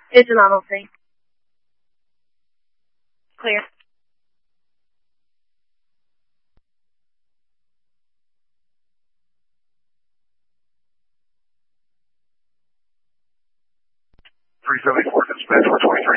It's an auto thing. Clear. Three 74, dispatch 423.